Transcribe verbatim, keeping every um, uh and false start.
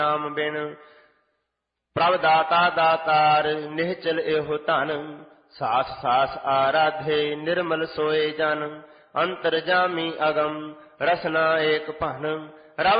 ਨਾਮ ਬਿਨ। ਪ੍ਰਭ ਦਾਤਾ ਦਾਤਾਰ ਨਿਹਚਲ ਇਹੋ ਧਨ, ਸਾਸ ਸਾਸ ਆਰਾਧੇ ਨਿਰਮਲ ਸੋਏ ਜਨ। ਅੰਤਰ ਜਾਮੀ ਅਗਮ ਰਸਨਾ ਏਕ ਭਨ, ਰਵ